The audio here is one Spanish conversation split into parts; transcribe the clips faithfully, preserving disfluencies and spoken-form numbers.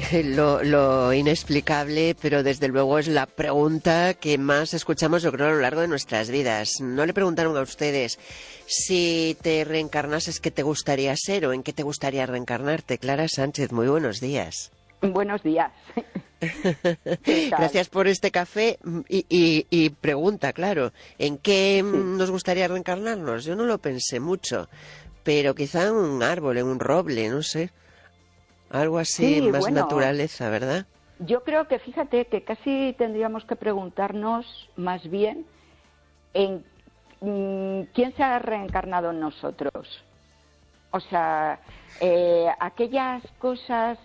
Lo, lo inexplicable, pero desde luego es la pregunta que más escuchamos, yo creo, a lo largo de nuestras vidas. No le preguntaron a ustedes si te reencarnases, ¿qué te gustaría ser o en qué te gustaría reencarnarte? Clara Sánchez, muy buenos días. Buenos días. Gracias por este café y, y, y pregunta, claro, ¿en qué Sí. nos gustaría reencarnarnos? Yo no lo pensé mucho, pero quizá en un árbol, en un roble, no sé. Algo así, Sí, más bueno, naturaleza, ¿verdad? yo creo que fíjate que casi tendríamos que preguntarnos más bien en mm, quién se ha reencarnado en nosotros. O sea, eh, aquellas cosas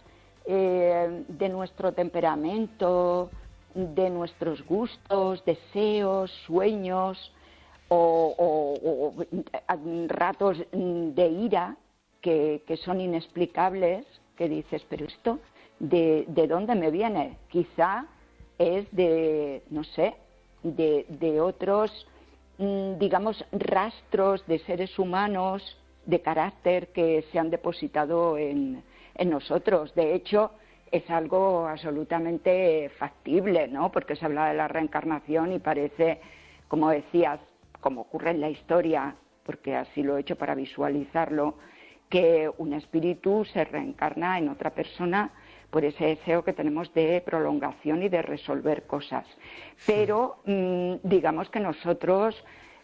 eh, de nuestro temperamento, de nuestros gustos, deseos, sueños o, o- o, mm, ratos mm, de ira que, que son inexplicables, que dices, pero esto, ¿de, de dónde me viene? Quizá es de, no sé, de, de otros, mm, digamos, rastros de seres humanos de carácter que se han depositado en, en nosotros. De hecho, es algo absolutamente factible, ¿no? Porque se habla de la reencarnación y parece, como decías, como ocurre en la historia, porque así lo he hecho para visualizarlo, que un espíritu se reencarna en otra persona por ese deseo que tenemos de prolongación y de resolver cosas. Pero mmm, digamos que nosotros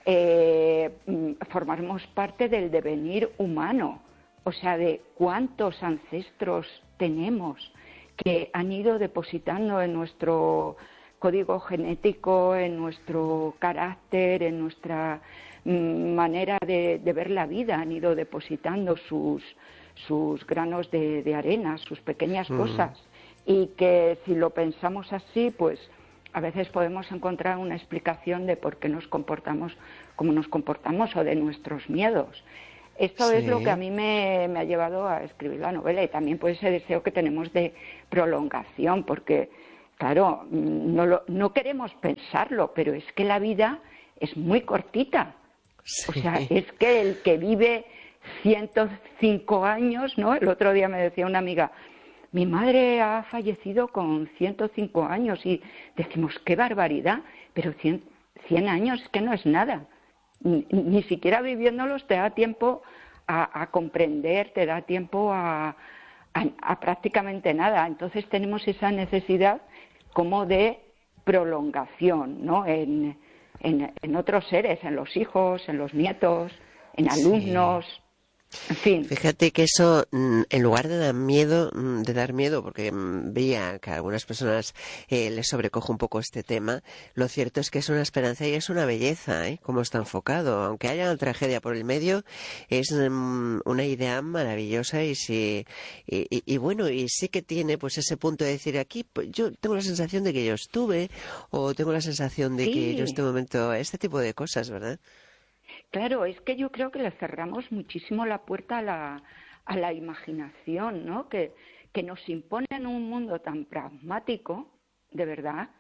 eh, formamos parte del devenir humano, o sea, de cuántos ancestros tenemos que han ido depositando en nuestro código genético, en nuestro carácter, en nuestra mm, manera de, de ver la vida, han ido depositando sus, sus granos de, de arena, sus pequeñas Mm. cosas, y que si lo pensamos así, pues a veces podemos encontrar una explicación de por qué nos comportamos como nos comportamos o de nuestros miedos. Esto es lo que a Sí. mí me, me ha llevado a escribir la novela, y también por ese deseo que tenemos de prolongación, porque, claro, no, lo, no queremos pensarlo, pero es que la vida es muy cortita. O sea, Sí. es que el que vive ciento cinco años, ¿no? El otro día me decía una amiga, mi madre ha fallecido con ciento cinco años, y decimos, qué barbaridad, pero cien, cien años que no es nada. Ni, ni siquiera viviéndolos te da tiempo a, a comprender, te da tiempo a, a, a prácticamente nada. Entonces tenemos esa necesidad como de prolongación, ¿no? En, en, en otros seres, en los hijos, en los nietos, en Sí. alumnos, en fin. Fíjate que eso, mm, en lugar de dar miedo, mm, de dar miedo, porque mm, veía que a algunas personas eh, les sobrecoge un poco este tema, lo cierto es que es una esperanza y es una belleza, ¿eh? Como está enfocado. Aunque haya una tragedia por el medio, es mm, una idea maravillosa y sí, y, y- y bueno, y sí que tiene pues ese punto de decir aquí, pues, yo tengo la sensación de que yo estuve, o tengo la sensación de que yo este Sí, momento, este tipo de cosas, ¿verdad? claro, es que yo creo que le cerramos muchísimo la puerta a la, a la imaginación, ¿no? Que, que nos imponen un mundo tan pragmático, de verdad,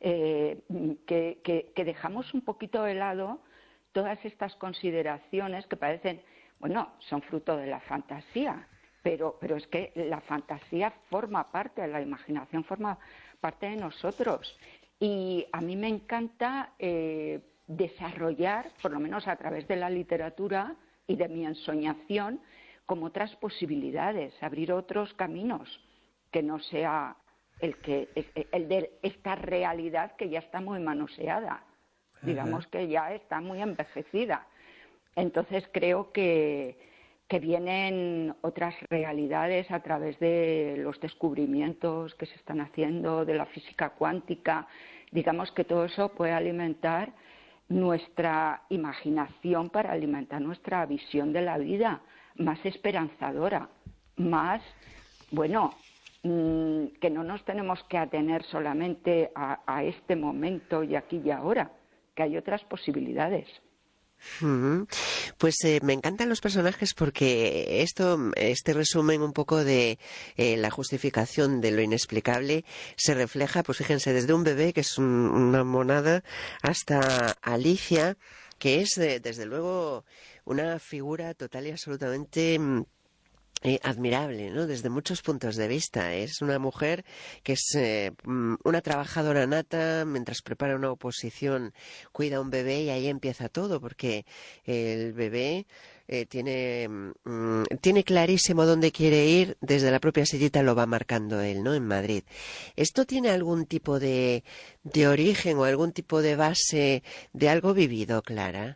eh, que, que, que dejamos un poquito de lado todas estas consideraciones que parecen, bueno, son fruto de la fantasía, pero, pero es que la fantasía forma parte, la imaginación forma parte de nosotros. Y a mí me encanta eh, desarrollar, por lo menos a través de la literatura y de mi ensoñación, como otras posibilidades, abrir otros caminos, que no sea el, que, el de esta realidad que ya está muy manoseada, digamos que ya está muy envejecida. Entonces creo que, que vienen otras realidades a través de los descubrimientos que se están haciendo, de la física cuántica. Digamos que todo eso puede alimentar nuestra imaginación para alimentar nuestra visión de la vida más esperanzadora, más, bueno, mmm, que no nos tenemos que atener solamente a, a este momento y aquí y ahora, que hay otras posibilidades. Ujú. Pues eh, me encantan los personajes porque esto, este resumen un poco de eh, la justificación de lo inexplicable se refleja, pues fíjense, desde un bebé que es un- una monada hasta Alicia, que es eh, desde luego una figura total y absolutamente mm, eh, admirable, ¿no? Desde muchos puntos de vista. Es una mujer que es eh, mm, una trabajadora nata, mientras prepara una oposición, cuida a un bebé y ahí empieza todo, porque el bebé eh, tiene, mm, tiene clarísimo dónde quiere ir, desde la propia sillita lo va marcando él, ¿no? En Madrid. ¿Esto tiene algún tipo de, de origen o algún tipo de base de algo vivido, Clara?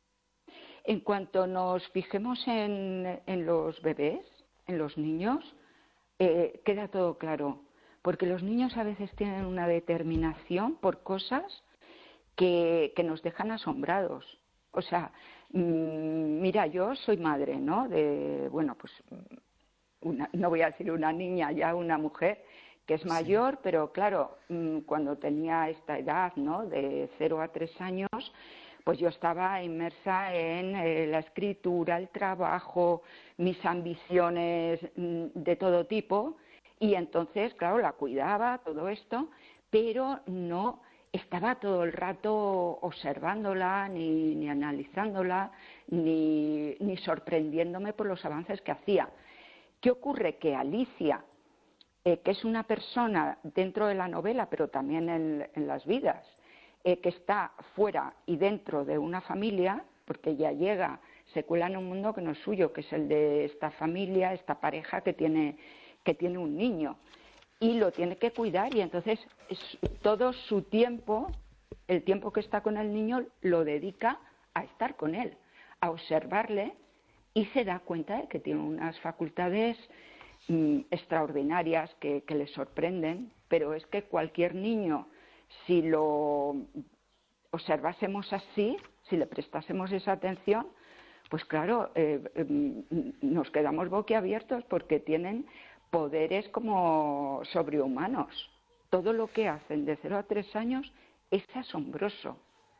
En cuanto nos fijemos en, en los bebés, en los niños, eh, queda todo claro, porque los niños a veces tienen una determinación por cosas que, que nos dejan asombrados. O sea, mmm, mira, yo soy madre, ¿no? De, bueno, pues una, no voy a decir una niña, ya una mujer que es Sí. mayor, pero claro, cuando tenía esta edad, ¿no? De cero a tres años, pues yo estaba inmersa en eh, la escritura, el trabajo, mis ambiciones mm, de todo tipo, y entonces, claro, la cuidaba, todo esto, pero no estaba todo el rato observándola, ni, ni analizándola, ni, ni sorprendiéndome por los avances que hacía. ¿Qué ocurre? Que Alicia, eh, que es una persona dentro de la novela, pero también en, en las vidas, eh, que está fuera y dentro de una familia, porque ella llega, se cuela en un mundo que no es suyo, que es el de esta familia, esta pareja que tiene, que tiene un niño, y lo tiene que cuidar, y entonces es, todo su tiempo, el tiempo que está con el niño, lo dedica a estar con él, a observarle, y se da cuenta de que tiene unas facultades mm, extraordinarias que, que le sorprenden, pero es que cualquier niño, si lo observásemos así, si le prestásemos esa atención, pues claro, eh, eh, nos quedamos boquiabiertos porque tienen poderes como sobrehumanos. Todo lo que hacen de cero a tres años es asombroso.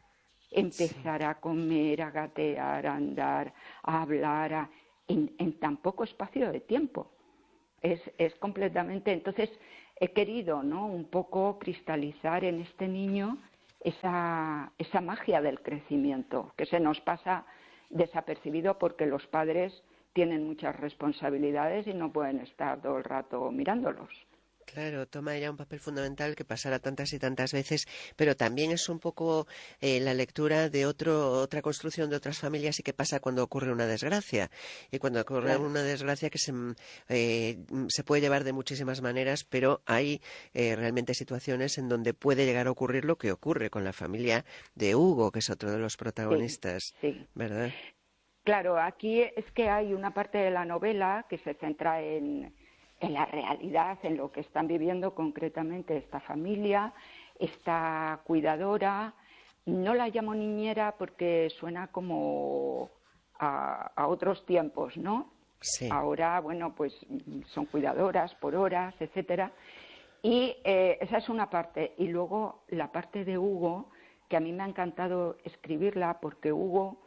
Sí. Empezar a comer, a gatear, a andar, a hablar, a, en, en tan poco espacio de tiempo. Es, es completamente. Entonces, he querido, ¿no?, un poco cristalizar en este niño esa, esa magia del crecimiento, que se nos pasa desapercibido porque los padres tienen muchas responsabilidades y no pueden estar todo el rato mirándolos. Claro, toma ya un papel fundamental que pasará tantas y tantas veces, pero también es un poco eh, la lectura de otro, otra construcción de otras familias y qué pasa cuando ocurre una desgracia. Y cuando ocurre Claro. una desgracia que se, mm, eh, mm, se puede llevar de muchísimas maneras, pero hay eh, realmente situaciones en donde puede llegar a ocurrir lo que ocurre con la familia de Hugo, que es otro de los Sí, protagonistas, sí. ¿verdad? Claro, aquí es que hay una parte de la novela que se centra en, en la realidad, en lo que están viviendo concretamente esta familia, esta cuidadora. No la llamo niñera porque suena como a, a otros tiempos, ¿no? Sí. Ahora, bueno, pues son cuidadoras por horas, etcétera. Y eh, esa es una parte. Y luego la parte de Hugo, que a mí me ha encantado escribirla porque Hugo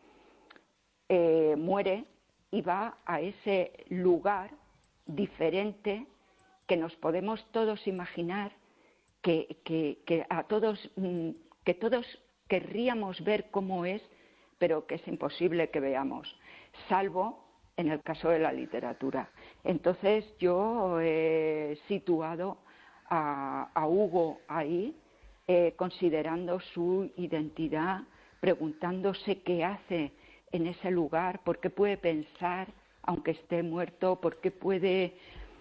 eh, muere y va a ese lugar diferente que nos podemos todos imaginar, que, que, que a todos, que todos querríamos ver cómo es, pero que es imposible que veamos, salvo en el caso de la literatura. Entonces yo he situado a, a Hugo ahí, eh, considerando su identidad, preguntándose qué hace en ese lugar, por qué puede pensar aunque esté muerto, por qué puede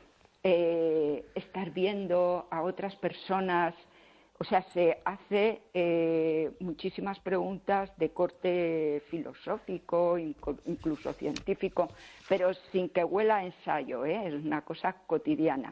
eh, estar viendo a otras personas. O sea, se hace eh, muchísimas preguntas de corte filosófico, incluso científico, pero sin que huela a ensayo, ¿eh? Es una cosa cotidiana.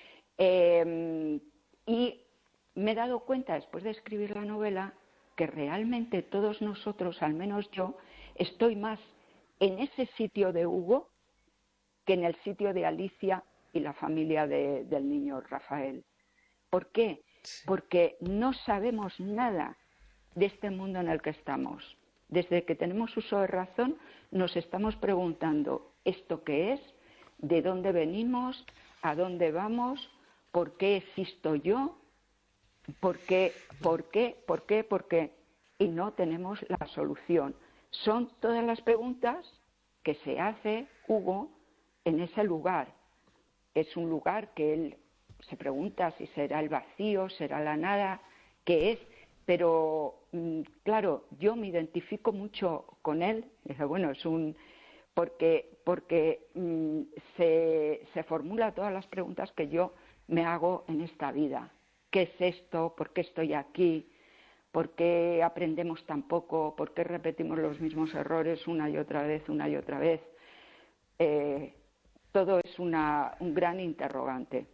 Eh, y me he dado cuenta, después de escribir la novela, que realmente todos nosotros, al menos yo, estoy más en ese sitio de Hugo que en el sitio de Alicia y la familia de, del niño Rafael. ¿Por qué? Sí. Porque no sabemos nada de este mundo en el que estamos. Desde que tenemos uso de razón, nos estamos preguntando ¿esto qué es? ¿De dónde venimos? ¿A dónde vamos? ¿Por qué existo yo? ¿Por qué? ¿Por qué? ¿Por qué? ¿Por qué? Y no tenemos la solución. Son todas las preguntas que se hace Hugo en ese lugar. Es un lugar que él se pregunta si será el vacío, será la nada, qué es, pero claro, yo me identifico mucho con él. Bueno, es un porque porque mmm, se, se formula todas las preguntas que yo me hago en esta vida. ¿Qué es esto? ¿Por qué estoy aquí? ¿Por qué aprendemos tan poco? ¿Por qué repetimos los mismos errores una y otra vez, una y otra vez? Eh, todo es una, un gran interrogante.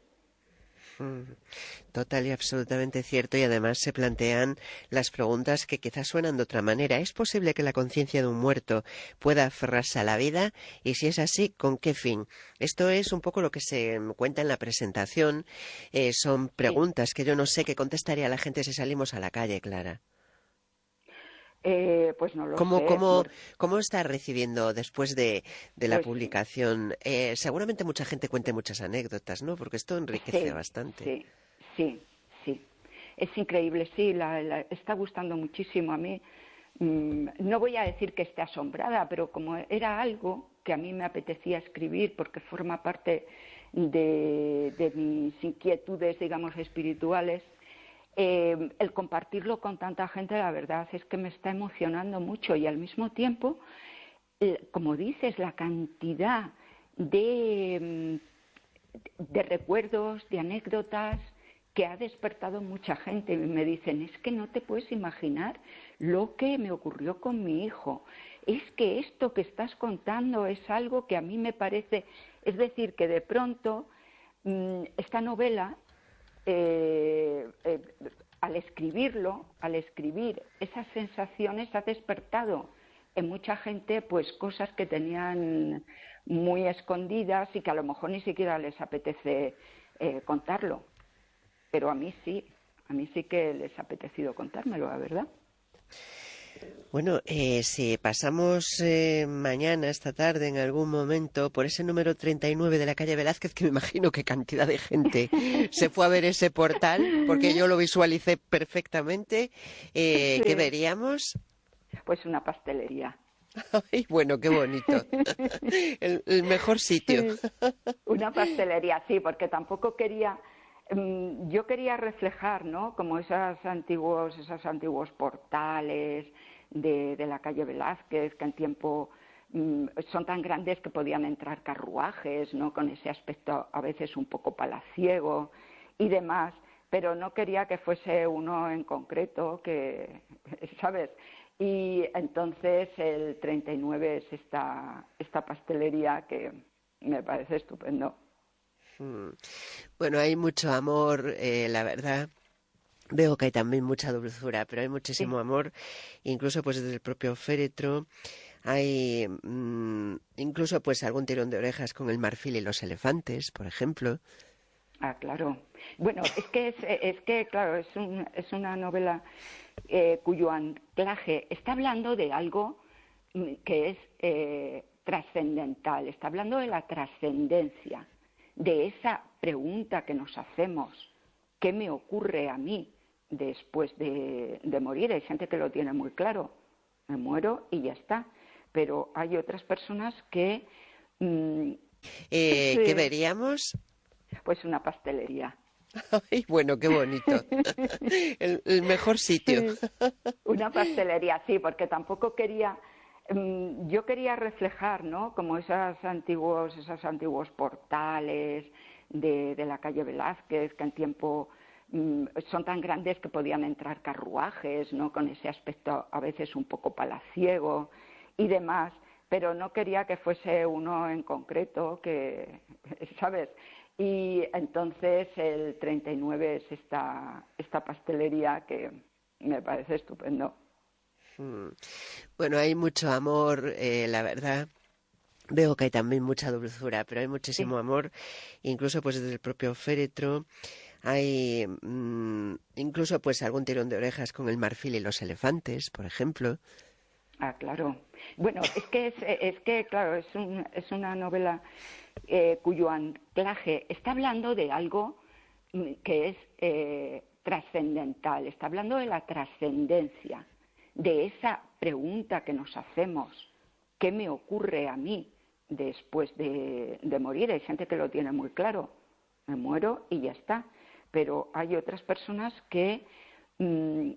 Total y absolutamente cierto, y además se plantean las preguntas que quizás suenan de otra manera. ¿Es posible que la conciencia de un muerto pueda aferrarse a la vida? Y si es así, ¿con qué fin? Esto es un poco lo que se cuenta en la presentación. Eh, son preguntas Sí. que yo no sé qué contestaría la gente si salimos a la calle, Clara. Eh, pues no lo ¿Cómo, sé. cómo, Por, cómo está recibiendo después de, de la pues publicación? Eh, seguramente mucha gente cuente muchas anécdotas, ¿no? Porque esto enriquece sí, bastante. sí, sí, sí. Es increíble, sí, la, la, está gustando muchísimo a mí. Mmm, no voy a decir que esté asombrada, pero como era algo que a mí me apetecía escribir porque forma parte de, de mis inquietudes, digamos, espirituales, eh, el compartirlo con tanta gente, la verdad es que me está emocionando mucho y al mismo tiempo, eh, como dices, la cantidad de, de recuerdos, de anécdotas que ha despertado mucha gente. Me dicen, es que no te puedes imaginar lo que me ocurrió con mi hijo. Es que esto que estás contando es algo que a mí me parece... Es decir, que de pronto mmm, esta novela... Eh, eh, al escribirlo, al escribir esas sensaciones ha despertado en mucha gente pues cosas que tenían muy escondidas y que a lo mejor ni siquiera les apetece eh, contarlo, pero a mí sí, a mí sí que les ha apetecido contármelo, la verdad. Bueno, eh, si pasamos eh, mañana, esta tarde, en algún momento, por ese número treinta y nueve de la calle Velázquez, que me imagino que cantidad de gente se fue a ver ese portal, porque yo lo visualicé perfectamente, eh, ¿qué Sí. veríamos? Pues una pastelería. Ay, bueno, qué bonito. El, el mejor sitio. Sí, una pastelería, sí, porque tampoco quería, um, yo quería reflejar, ¿no? Como esos antiguos, esos antiguos portales de, de la calle Velázquez, que en tiempo um, son tan grandes que podían entrar carruajes, ¿no? Con ese aspecto a veces un poco palaciego y demás, pero no quería que fuese uno en concreto, que, ¿sabes? Y entonces el treinta y nueve es esta, esta pastelería que me parece estupendo. Bueno, hay mucho amor, eh, la verdad. Veo que hay también mucha dulzura, pero hay Sí. muchísimo amor, incluso pues desde el propio féretro. Hay mmm, incluso pues algún tirón de orejas con el marfil y los elefantes, por ejemplo. Ah, claro. Bueno, es que es, es que claro, es un, es una novela eh, cuyo anclaje está hablando de algo que es eh, trascendental. Está hablando de la trascendencia, de esa pregunta que nos hacemos: ¿qué me ocurre a mí después de, de morir? Hay gente que lo tiene muy claro: me muero y ya está. Pero hay otras personas que mmm, Eh, ¿qué sí, veríamos? pues una pastelería. Ay, bueno, qué bonito. El, el mejor sitio. Sí, una pastelería, sí, porque tampoco quería, um, yo quería reflejar, ¿no? Como esos antiguos, esos antiguos portales de, de la calle Velázquez, que en tiempo um, son tan grandes que podían entrar carruajes, ¿no? Con ese aspecto a veces un poco palaciego y demás, pero no quería que fuese uno en concreto, que, ¿sabes? Y entonces el treinta y nueve es esta, esta pastelería que me parece estupendo. Bueno, hay mucho amor, eh, la verdad. Veo que hay también mucha dulzura, pero hay Sí. muchísimo amor, incluso pues desde el propio féretro. Hay mmm, incluso pues algún tirón de orejas con el marfil y los elefantes, por ejemplo. Ah, claro. Bueno, es que es, es que claro, es, un, es una novela eh, cuyo anclaje está hablando de algo que es eh, trascendental. Está hablando de la trascendencia, de esa pregunta que nos hacemos: ¿qué me ocurre a mí después de, de morir. Hay gente que lo tiene muy claro, me muero y ya está. Pero hay otras personas que mmm,